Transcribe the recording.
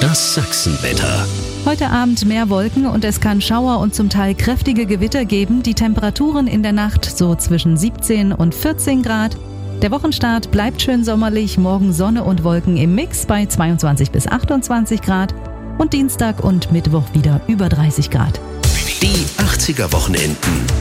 Das Sachsenwetter. Heute Abend mehr Wolken und es kann Schauer und zum Teil kräftige Gewitter geben. Die Temperaturen in der Nacht so zwischen 17 und 14 Grad. Der Wochenstart bleibt schön sommerlich. Morgen Sonne und Wolken im Mix bei 22 bis 28 Grad. Und Dienstag und Mittwoch wieder über 30 Grad. Die 80er Wochenenden.